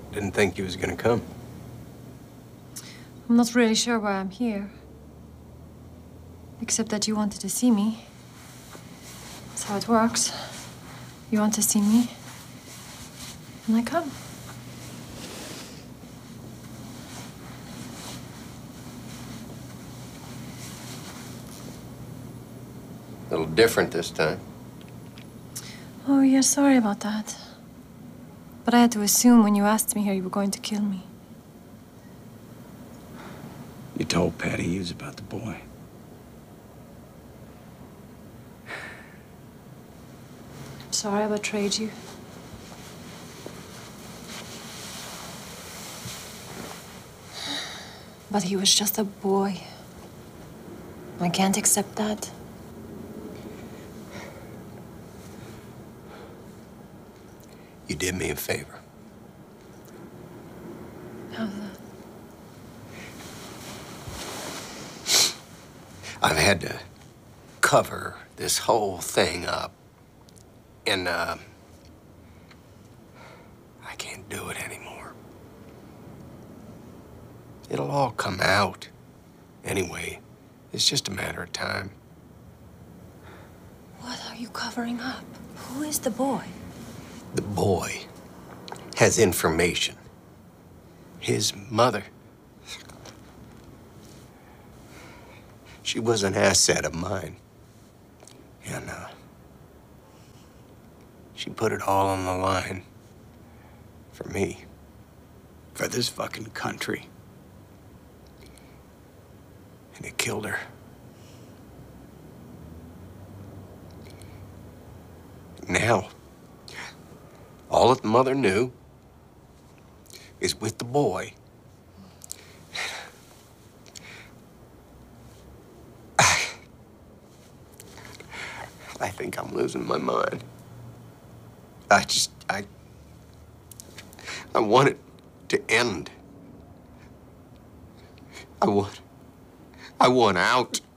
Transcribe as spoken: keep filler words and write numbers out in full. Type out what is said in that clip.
Didn't think he was gonna come. I'm not really sure why I'm here. Except that you wanted to see me. That's how it works. You want to see me, and I come. A little different this time. Oh, yeah, sorry about that. But I had to assume when you asked me here you were going to kill me. You told Patty Hughes about the boy. I'm sorry I betrayed you. But he was just a boy. I can't accept that. You did me a favor. How's that? I've had to cover this whole thing up. And, uh, I can't do it anymore. It'll all come out. Anyway, it's just a matter of time. What are you covering up? Who is the boy? The boy has information. His mother, she was an asset of mine. And, uh, she put it all on the line for me. For this fucking country. And it killed her. Now, all that the mother knew is with the boy. I, I think I'm losing my mind. I just, I, I want it to end. I want, I want out.